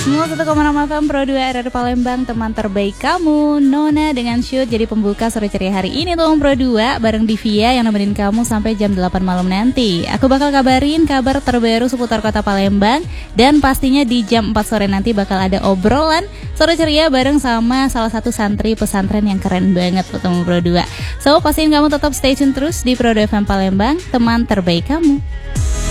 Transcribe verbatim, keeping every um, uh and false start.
semua, satu koma enam F M Pro dua R R Palembang, teman terbaik kamu. Nona dengan shoot jadi pembuka sore ceria hari ini tuh Pro dua bareng Divia yang nemenin kamu sampai jam delapan malam nanti. Aku bakal kabarin kabar terbaru seputar kota Palembang, dan pastinya di jam empat sore nanti bakal ada obrolan sore ceria bareng sama salah satu santri pesantren yang keren banget tuh teman Pro dua. So, pastiin kamu tetap stay tune terus di Pro dua F M Palembang, teman terbaik kamu.